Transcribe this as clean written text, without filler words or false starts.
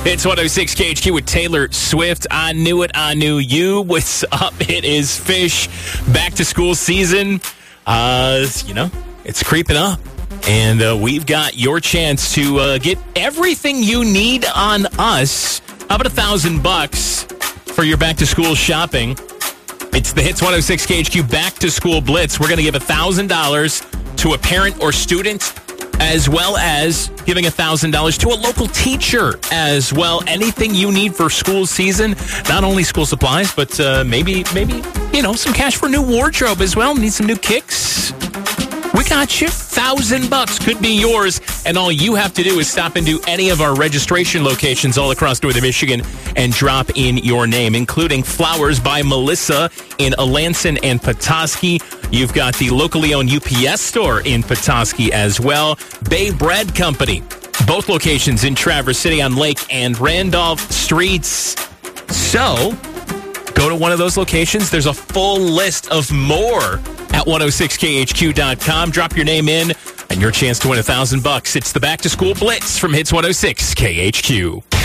It's 106 KHQ with Taylor Swift. I knew it. I knew you. What's up? It is Fish. Back to school season. It's creeping up. And we've got your chance to get everything you need on us. How about $1,000 for your back to school shopping? It's the Hits 106 KHQ Back to School Blitz. We're going to give $1,000 to a parent or student, as well as giving $1,000 to a local teacher as well. Anything you need for school season, not only school supplies, but maybe some cash for new wardrobe as well. Need some new kicks? We got you. $1,000 could be yours, and all you have to do is stop into any of our registration locations all across northern Michigan and drop in your name, including Flowers by Melissa in Alanson and Petoskey. You've got the locally owned UPS store in Petoskey as well. Bay Bread Company, both locations in Traverse City on Lake and Randolph Streets. So, go to one of those locations. There's a full list of more at 106khq.com. Drop your name in and your chance to win $1,000. It's the Back to School Blitz from Hits 106 KHQ.